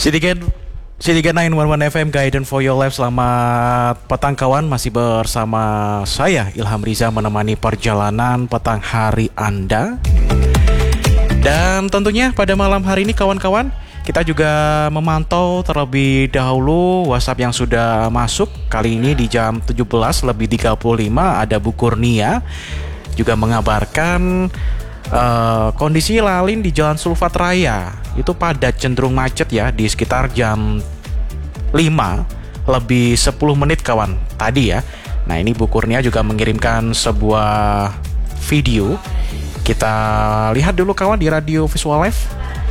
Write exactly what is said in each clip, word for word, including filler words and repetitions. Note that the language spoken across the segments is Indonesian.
Citizen Citizen sembilan satu satu F M Guidance for Your Life. Selamat petang kawan, masih bersama saya Ilham Riza menemani perjalanan petang hari Anda. Dan tentunya pada malam hari ini kawan-kawan, kita juga memantau terlebih dahulu WhatsApp yang sudah masuk. Kali ini di jam tujuh belas lebih tiga puluh lima ada Bu Kurnia juga mengabarkan uh, kondisi lalin di Jalan Sulfat Raya itu padat, cenderung macet ya di sekitar jam lima lebih sepuluh menit kawan tadi ya. Nah, ini Bu Kurnia juga mengirimkan sebuah video. Kita lihat dulu kawan di Radio Visual Live.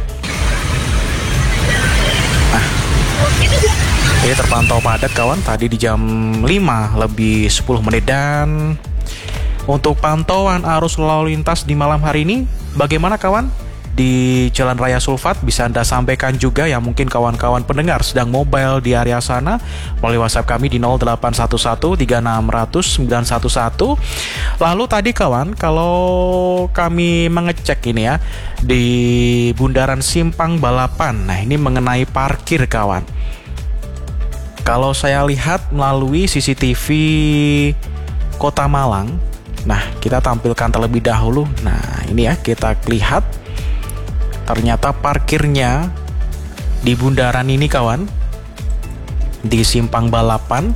Nah, ini terpantau padat kawan tadi di jam lima lebih sepuluh menit. Dan untuk pantauan arus lalu lintas di malam hari ini bagaimana kawan? Di Jalan Raya Sulfat bisa Anda sampaikan juga ya, mungkin kawan-kawan pendengar sedang mobile di area sana melalui WhatsApp kami di nol delapan satu satu tiga enam nol nol sembilan satu satu. Lalu tadi kawan, kalau kami mengecek ini ya di Bundaran Simpang Balapan. Nah, ini mengenai parkir kawan. Kalau saya lihat melalui C C T V Kota Malang, nah kita tampilkan terlebih dahulu. Nah, ini ya kita lihat. Ternyata parkirnya di bundaran ini kawan, di Simpang Balapan.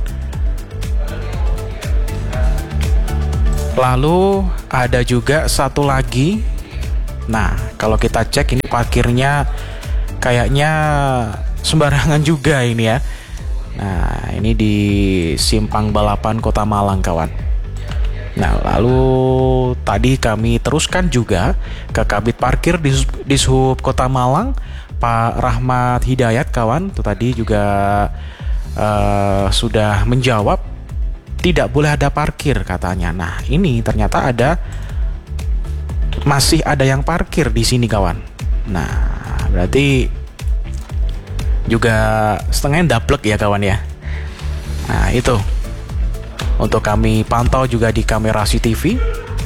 Lalu ada juga satu lagi. Nah, kalau kita cek ini parkirnya kayaknya sembarangan juga ini ya. Nah, ini di Simpang Balapan Kota Malang kawan. Nah, lalu tadi kami teruskan juga ke Kabid Parkir di, di Sub Kota Malang, Pak Rahmat Hidayat kawan. Itu tadi juga uh, sudah menjawab tidak boleh ada parkir katanya. Nah, ini ternyata ada, masih ada yang parkir di sini kawan. Nah, berarti juga setengahnya daplek ya kawan ya. Nah, itu untuk kami pantau juga di kamera C C T V.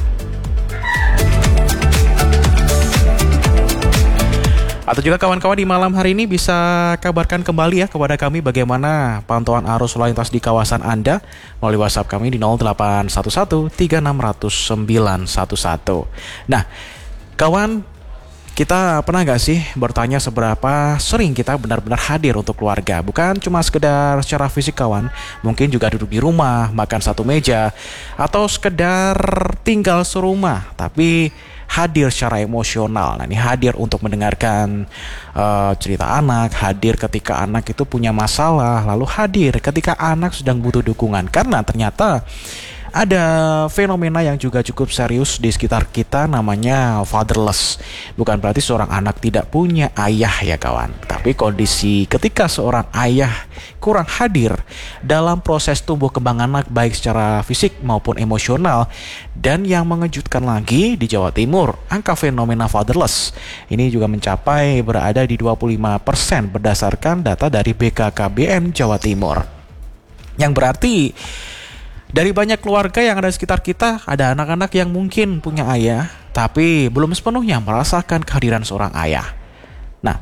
Atau juga kawan-kawan di malam hari ini bisa kabarkan kembali ya kepada kami bagaimana pantauan arus lalu lintas di kawasan Anda melalui WhatsApp kami di nol delapan satu satu tiga enam nol nol sembilan satu satu. Nah, kawan, kita pernah gak sih bertanya seberapa sering kita benar-benar hadir untuk keluarga? Bukan cuma sekedar secara fisik kawan, mungkin juga duduk di rumah, makan satu meja, atau sekedar tinggal serumah, tapi hadir secara emosional. Nah, ini hadir untuk mendengarkan uh, cerita anak, hadir ketika anak itu punya masalah, lalu hadir ketika anak sedang butuh dukungan. Karena ternyata ada fenomena yang juga cukup serius di sekitar kita, namanya fatherless. Bukan berarti seorang anak tidak punya ayah ya kawan, tapi kondisi ketika seorang ayah kurang hadir dalam proses tumbuh kembang anak baik secara fisik maupun emosional. Dan yang mengejutkan lagi, di Jawa Timur angka fenomena fatherless ini juga mencapai berada di dua puluh lima persen berdasarkan data dari B K K B N Jawa Timur. Yang berarti dari banyak keluarga yang ada di sekitar kita, ada anak-anak yang mungkin punya ayah, tapi belum sepenuhnya merasakan kehadiran seorang ayah. Nah,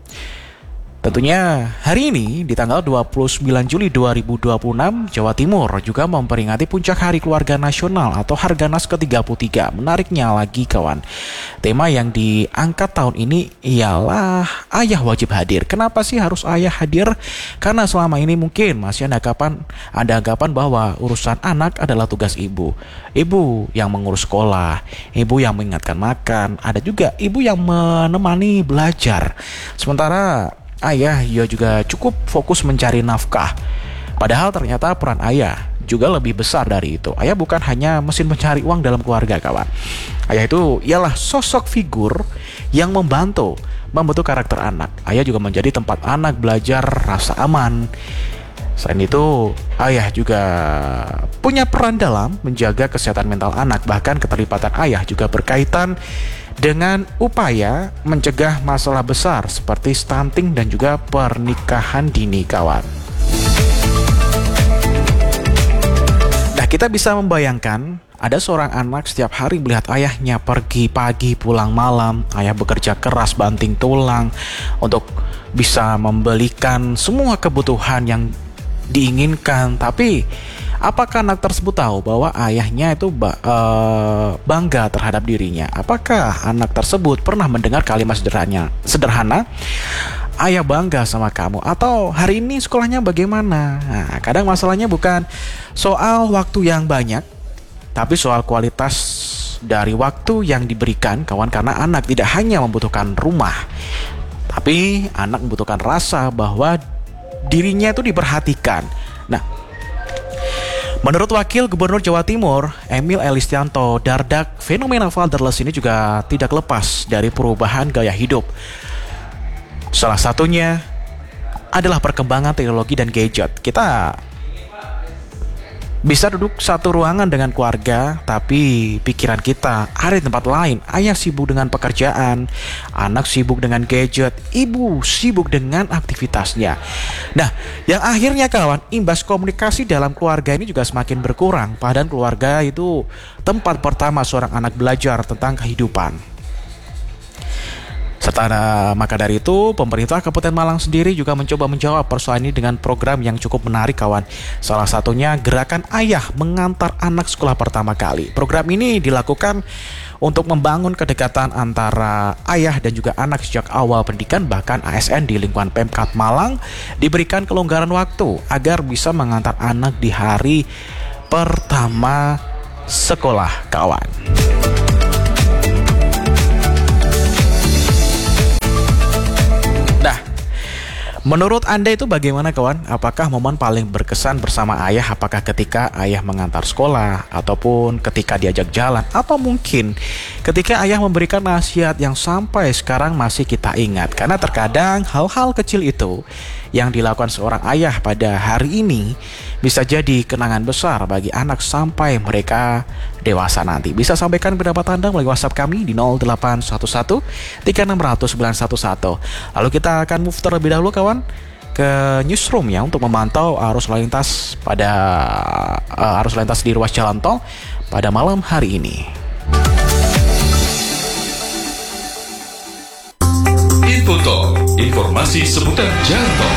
tentunya hari ini di tanggal dua puluh sembilan Juli dua ribu dua puluh enam, Jawa Timur juga memperingati puncak Hari Keluarga Nasional atau Harganas ke tiga puluh tiga. Menariknya lagi kawan, tema yang diangkat tahun ini ialah ayah wajib hadir. Kenapa sih harus ayah hadir? Karena selama ini mungkin masih ada anggapan, ada anggapan bahwa urusan anak adalah tugas ibu. Ibu yang mengurus sekolah, ibu yang mengingatkan makan, ada juga ibu yang menemani belajar. Sementara ayah ya juga cukup fokus mencari nafkah. Padahal ternyata peran ayah juga lebih besar dari itu. Ayah bukan hanya mesin mencari uang dalam keluarga kawan. Ayah itu ialah sosok figur yang membantu membentuk karakter anak. Ayah juga menjadi tempat anak belajar rasa aman. Selain itu, ayah juga punya peran dalam menjaga kesehatan mental anak. Bahkan keterlibatan ayah juga berkaitan dengan upaya mencegah masalah besar seperti stunting dan juga pernikahan dini kawan. Nah, kita bisa membayangkan ada seorang anak setiap hari melihat ayahnya pergi pagi pulang malam, ayah bekerja keras banting tulang untuk bisa membelikan semua kebutuhan yang diinginkan, tapi apakah anak tersebut tahu bahwa ayahnya itu ba- uh, bangga terhadap dirinya? Apakah anak tersebut pernah mendengar kalimat sederhana, sederhana, ayah bangga sama kamu, atau hari ini sekolahnya bagaimana? Nah, kadang masalahnya bukan soal waktu yang banyak, tapi soal kualitas dari waktu yang diberikan, kawan. Karena anak tidak hanya membutuhkan rumah, tapi anak membutuhkan rasa bahwa dirinya itu diperhatikan. Nah, menurut Wakil Gubernur Jawa Timur, Emil Elistianto Dardak, fenomena fatherless ini juga tidak lepas dari perubahan gaya hidup. Salah satunya adalah perkembangan teknologi dan gadget. Kita bisa duduk satu ruangan dengan keluarga, tapi pikiran kita ada di tempat lain. Ayah sibuk dengan pekerjaan, anak sibuk dengan gadget, ibu sibuk dengan aktivitasnya. Nah, yang akhirnya kawan, imbas komunikasi dalam keluarga ini juga semakin berkurang. Padahal keluarga itu tempat pertama seorang anak belajar tentang kehidupan. Serta maka dari itu, pemerintah Kabupaten Malang sendiri juga mencoba menjawab persoalan ini dengan program yang cukup menarik, kawan. Salah satunya Gerakan Ayah Mengantar Anak Sekolah Pertama Kali. Program ini dilakukan untuk membangun kedekatan antara ayah dan juga anak sejak awal pendidikan. Bahkan A S N di lingkungan Pemkat Malang diberikan kelonggaran waktu agar bisa mengantar anak di hari pertama sekolah, kawan. Menurut Anda itu bagaimana, kawan? Apakah momen paling berkesan bersama ayah? Apakah ketika ayah mengantar sekolah, ataupun ketika diajak jalan, atau mungkin ketika ayah memberikan nasihat yang sampai sekarang masih kita ingat? Karena terkadang hal-hal kecil itu yang dilakukan seorang ayah pada hari ini bisa jadi kenangan besar bagi anak sampai mereka dewasa nanti. Bisa sampaikan pendapat Anda melalui WhatsApp kami di nol delapan satu satu tiga enam nol nol sembilan satu satu. Lalu kita akan move terlebih dahulu, kawan, ke newsroom ya, untuk memantau arus lalu lintas pada uh, arus lalu lintas di ruas jalan tol pada malam hari ini. Info Tol, informasi seputar jalan tol.